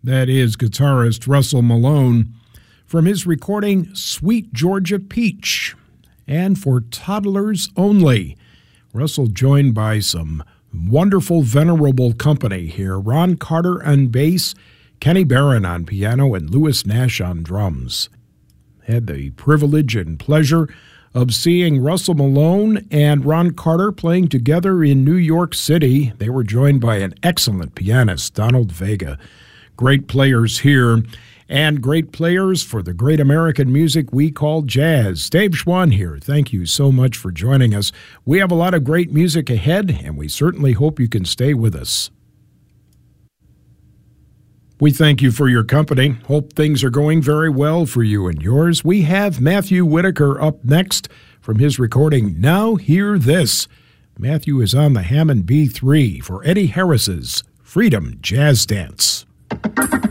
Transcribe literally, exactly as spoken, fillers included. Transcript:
That is guitarist Russell Malone from his recording Sweet Georgia Peach. And for Toddlers Only, Russell joined by some wonderful, venerable company here. Ron Carter on bass, Kenny Barron on piano, and Louis Nash on drums. Had the privilege and pleasure of seeing Russell Malone and Ron Carter playing together in New York City. They were joined by an excellent pianist, Donald Vega. Great players here, and great players for the great American music we call jazz. Dave Schwann here. Thank you so much for joining us. We have a lot of great music ahead, and we certainly hope you can stay with us. We thank you for your company. Hope things are going very well for you and yours. We have Matthew Whitaker up next from his recording, Now Hear This. Matthew is on the Hammond B three for Eddie Harris's Freedom Jazz Dance.